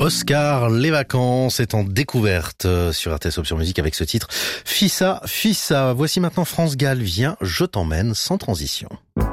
Oscar, les vacances est en découverte sur RTS Option Musique avec ce titre Fissa, Fissa. Voici maintenant France Gall, viens, je t'emmène sans transition.